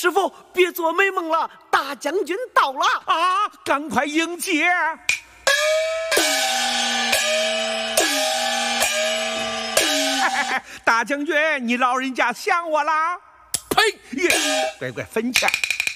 师傅，别做美梦了，大将军到了啊！赶快迎接。大将军，你老人家想我啦？ 呸！ 乖分钱。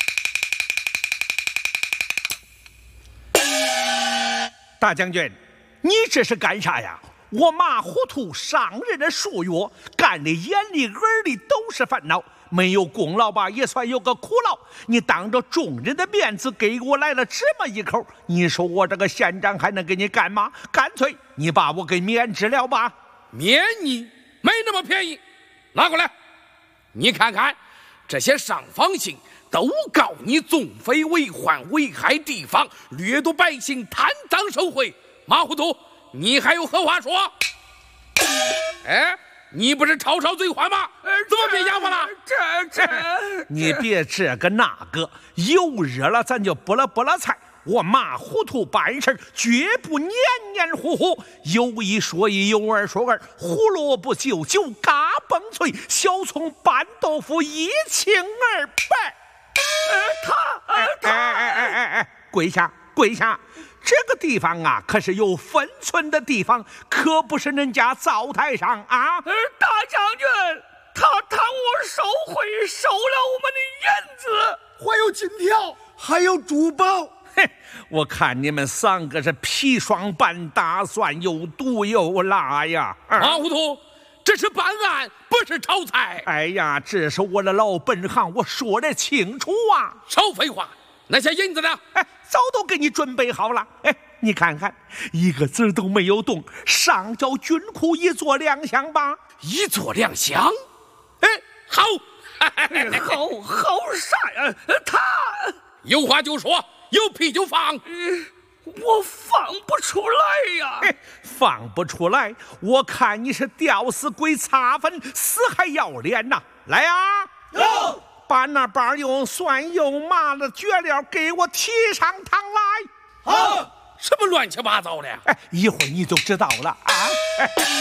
大将军，你这是干啥呀？我马虎兔上任的数月，干的眼里耳里都是烦恼，没有功劳吧，也算有个苦劳。你当着众人的面子给我来了这么一口，你说我这个县长还能给你干嘛？干脆你把我给免职了吧。 免你？没那么便宜。拿过来，你看看这些上访信都告你纵匪为患，危害地方，掠夺百姓，贪赃受贿。马糊涂，你还有何话说？哎，你不是吵嘴话吗？怎么变哑巴了？ 你别这个那个，油热了咱就拨了菜。我马糊涂办事绝不黏黏糊糊，有一说一，有二说二，胡萝卜就酒，嘎嘣脆，小葱拌豆腐一清二白。跪下！这个地方啊，可是有分寸的地方，可不是人家灶台上啊！ 大将军，他贪污受贿，收了我们的银子， 还有金条，还有珠宝。 嘿，我看你们三个是砒霜般打算，又毒又辣呀！ 马糊涂，这是办案，不是炒菜。 哎呀，这是我的老本行，我说得清楚啊！ 少废话，那些银子呢？ 早都给你准备好了。你看看，一个字都没有动，上交军库一座两厢吧？ 一座两厢？好， 好傻呀！他有话就说，有屁就放。 我放不出来呀！ 放不出来，我看你是吊死鬼擦粉，死还要脸呐！来啊！ 有。 把那包用蒜油麻的脚料给我提上堂来。 好。 什么乱七八糟的？ 一会儿你就知道了啊！